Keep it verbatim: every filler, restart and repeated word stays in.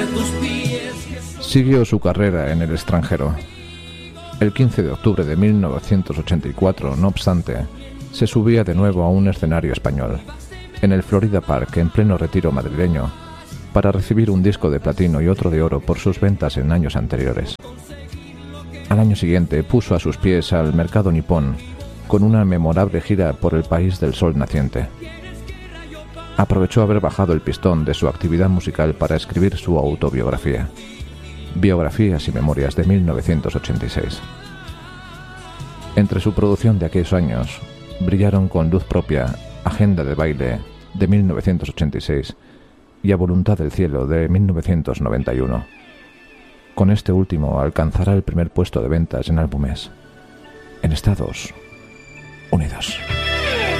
Siguió su carrera en el extranjero. El quince de octubre de mil novecientos ochenta y cuatro, no obstante, se subía de nuevo a un escenario español, en el Florida Park, en pleno retiro madrileño, para recibir un disco de platino y otro de oro por sus ventas en años anteriores. Al año siguiente puso a sus pies al mercado nipón con una memorable gira por el país del sol naciente. Aprovechó haber bajado el pistón de su actividad musical para escribir su autobiografía, Biografías y Memorias de mil novecientos ochenta y seis. Entre su producción de aquellos años brillaron con luz propia Agenda de baile de mil novecientos ochenta y seis y A voluntad del cielo de mil novecientos noventa y uno. Con este último alcanzará el primer puesto de ventas en álbumes en Estados Unidos.